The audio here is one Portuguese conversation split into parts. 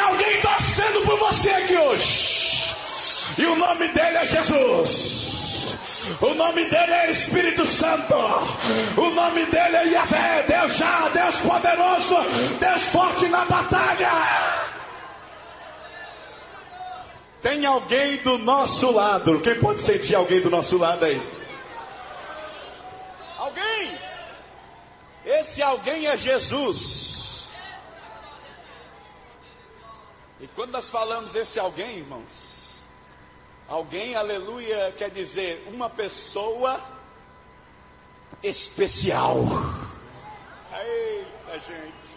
alguém torcendo por você aqui hoje. E o nome dele é Jesus. O nome dele é Espírito Santo. O nome dele é Yahvé, Deus já, Deus poderoso, Deus forte na batalha. Tem alguém do nosso lado. Quem pode sentir alguém do nosso lado aí? Alguém? Esse alguém é Jesus. E quando nós falamos esse alguém, irmãos, alguém, aleluia, quer dizer uma pessoa especial. Eita, gente.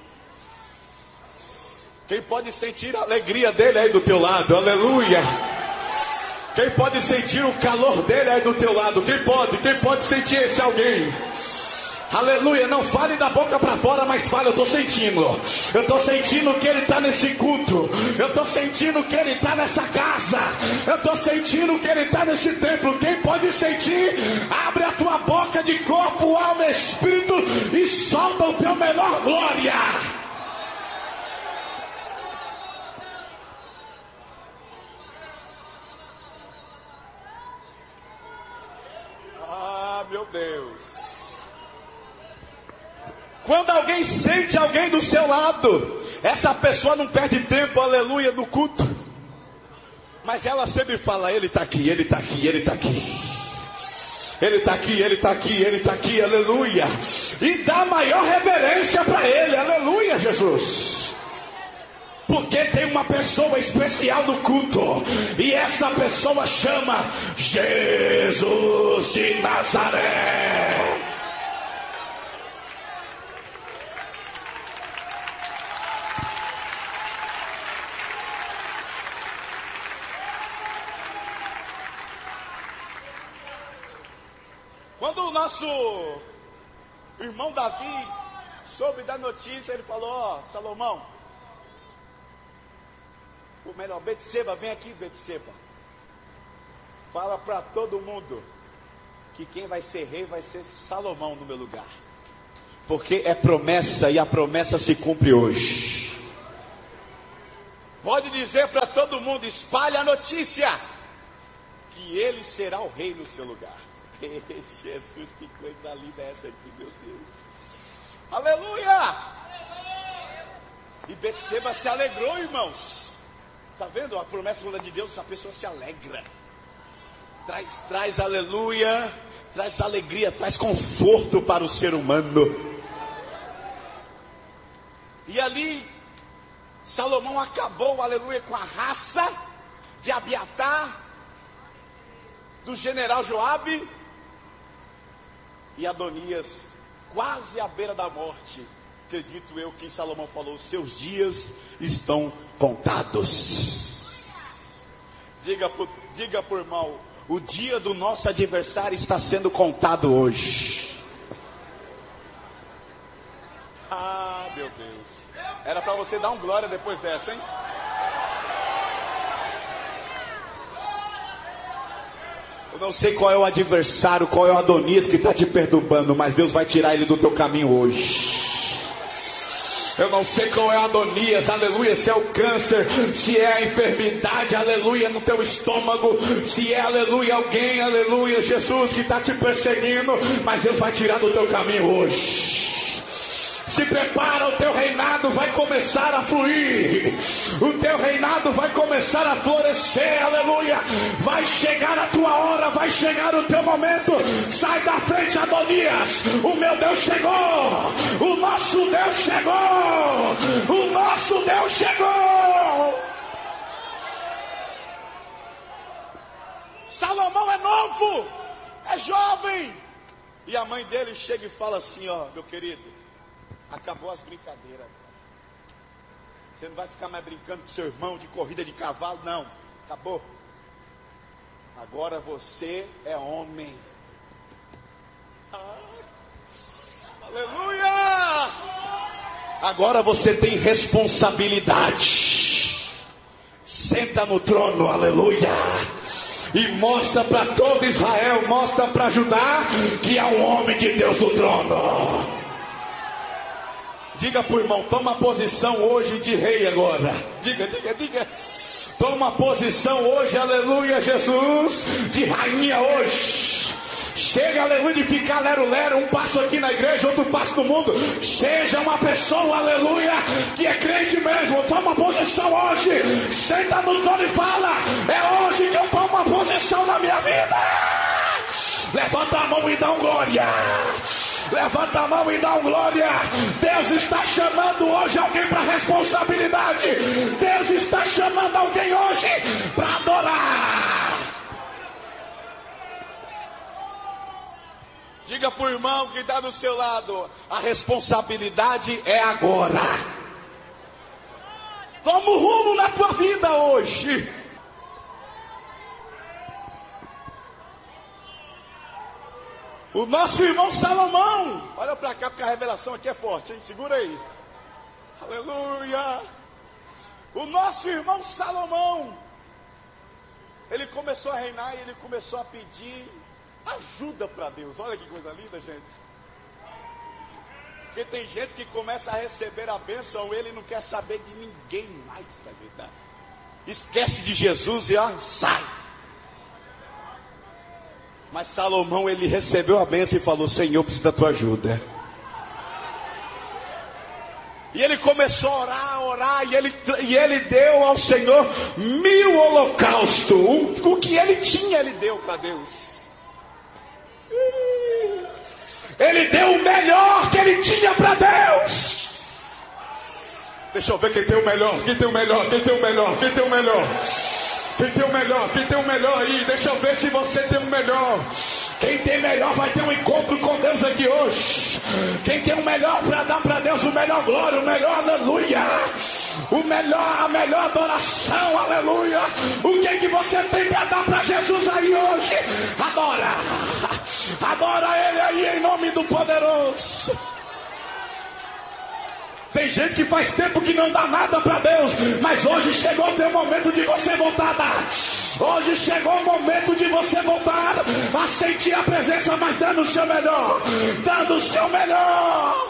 Quem pode sentir a alegria dele aí do teu lado? Aleluia. Quem pode sentir o calor dele aí do teu lado? Quem pode sentir esse alguém? Aleluia, não fale da boca para fora, mas fale, eu estou sentindo que ele está nesse culto, eu estou sentindo que ele está nessa casa, eu estou sentindo que ele está nesse templo. Quem pode sentir? Abre a tua boca de corpo, alma, espírito e solta o teu melhor glória. Ah, meu Deus. Quando alguém sente alguém do seu lado, essa pessoa não perde tempo, aleluia, no culto. Mas ela sempre fala, ele está aqui, ele está aqui, ele está aqui. Ele está aqui, ele está aqui, ele está aqui, aleluia. E dá maior reverência para ele, aleluia, Jesus. Porque tem uma pessoa especial no culto. E essa pessoa chama Jesus de Nazaré. Quando o nosso irmão Davi soube da notícia, ele falou, ó, Salomão, ou melhor, Betseba, vem aqui, Betseba. Fala para todo mundo que quem vai ser rei vai ser Salomão no meu lugar. Porque é promessa e a promessa se cumpre hoje. Pode dizer para todo mundo, espalhe a notícia, que ele será o rei no seu lugar. Jesus, que coisa linda é essa aqui, meu Deus. Aleluia! E Betseba se alegrou, irmãos. Está vendo a promessa de Deus? A pessoa se alegra. Traz aleluia, traz alegria, traz conforto para o ser humano. E ali, Salomão acabou, aleluia, com a raça de Abiatar, do general Joabe, e Adonias, quase à beira da morte. Acredito eu que Salomão falou, seus dias estão contados. Diga por irmão, o dia do nosso adversário está sendo contado hoje. Ah, meu Deus. Era para você dar um glória depois dessa, hein? Eu não sei qual é o adversário, qual é o Adonias que está te perturbando, mas Deus vai tirar ele do teu caminho hoje. Eu não sei qual é o Adonias, aleluia, se é o câncer, se é a enfermidade, aleluia, no teu estômago, se é, aleluia, alguém, aleluia, Jesus, que está te perseguindo, mas Deus vai tirar do teu caminho hoje. Se prepara, o teu reinado vai começar a fluir, o teu reinado vai começar a florescer, aleluia. Vai chegar a tua hora, vai chegar o teu momento. Sai da frente, Adonias. O meu Deus chegou, o nosso Deus chegou, o nosso Deus chegou. Salomão é novo, é jovem. E a mãe dele chega e fala assim, ó, meu querido, acabou as brincadeiras. Você não vai ficar mais brincando com seu irmão de corrida de cavalo, não. Acabou. Agora você é homem. Aleluia! Agora você tem responsabilidade. Senta no trono, aleluia. E mostra para todo Israel, mostra para Judá que há um homem de Deus no trono. Diga pro irmão, toma posição hoje de rei agora. Diga. Toma posição hoje, aleluia, Jesus, de rainha hoje. Chega, aleluia, de ficar lero-lero, um passo aqui na igreja, outro passo no mundo. Seja uma pessoa, aleluia, que é crente mesmo. Toma posição hoje. Senta no trono e fala: é hoje que eu tomo uma posição na minha vida. Levanta a mão e dá um glória. Levanta a mão e dá um glória. Deus está chamando hoje alguém para responsabilidade. Deus está chamando alguém hoje para adorar. Diga para o irmão que está do seu lado: a responsabilidade é agora. Toma um rumo na tua vida hoje. O nosso irmão Salomão, olha para cá porque a revelação aqui é forte, hein? Segura aí. Aleluia. O nosso irmão Salomão, ele começou a reinar e ele começou a pedir ajuda para Deus. Olha que coisa linda, gente. Porque tem gente que começa a receber a bênção, ele não quer saber de ninguém mais para ajudar. Esquece de Jesus e ó, sai. Mas Salomão, ele recebeu a bênção e falou: Senhor, preciso da tua ajuda. E ele começou a orar, e ele deu ao Senhor 1000 holocaustos. O que ele tinha, ele deu para Deus. Ele deu o melhor que ele tinha para Deus. Deixa eu ver quem tem o melhor, quem tem o melhor, quem tem o melhor, quem tem o melhor. Quem tem o melhor? Quem tem o melhor aí? Deixa eu ver se você tem o melhor. Quem tem melhor vai ter um encontro com Deus aqui hoje. Quem tem o melhor para dar para Deus, o melhor glória, o melhor aleluia, o melhor, a melhor adoração, aleluia. O que é que você tem para dar para Jesus aí hoje? Adora Ele aí em nome do poderoso. Tem gente que faz tempo que não dá nada para Deus, mas hoje chegou o teu momento de você voltar a dar. Hoje chegou o momento de você voltar a sentir a presença, mas dando o seu melhor. Dando o seu melhor.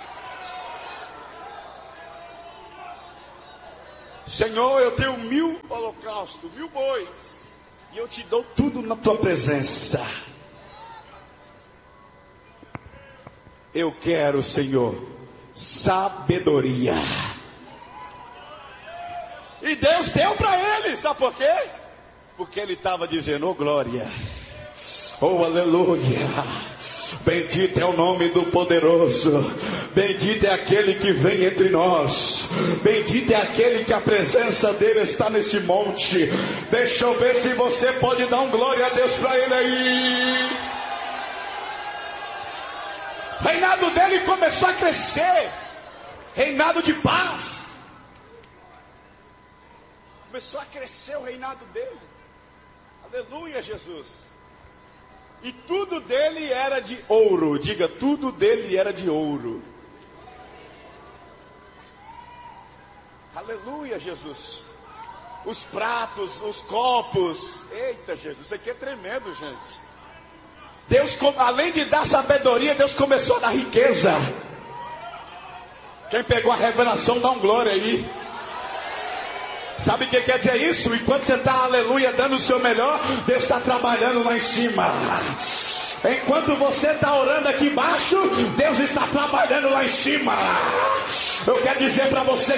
Senhor, eu tenho 1000 holocaustos, 1000 bois, e eu te dou tudo na tua presença. Eu quero, Senhor, sabedoria. E Deus deu para ele, sabe por quê? Porque ele estava dizendo: oh glória, oh aleluia, bendito é o nome do poderoso, bendito é aquele que vem entre nós, bendito é aquele que a presença dele está nesse monte. Deixa eu ver se você pode dar um glória a Deus para ele aí. O reinado dele começou a crescer. Reinado de paz. Começou a crescer o reinado dele. Aleluia, Jesus. E tudo dele era de ouro. Diga, tudo dele era de ouro. Aleluia, Jesus. Os pratos, os copos. Eita, Jesus, isso aqui é tremendo, gente. Deus, além de dar sabedoria, Deus começou a dar riqueza. Quem pegou a revelação, dá um glória aí. Sabe o que quer dizer isso? Enquanto você está, aleluia, dando o seu melhor, Deus está trabalhando lá em cima. Enquanto você está orando aqui embaixo, Deus está trabalhando lá em cima. Eu quero dizer para você